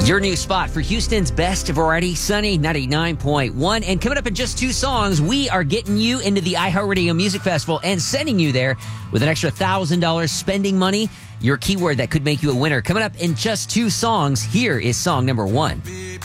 Your new spot for Houston's best variety, Sunny 99.1. And coming up in just 2 songs, we are getting you into the iHeartRadio Music Festival and sending you there with an extra $1,000 spending money. Your keyword that could make you a winner. Coming up in just 2 songs, here is song number 1.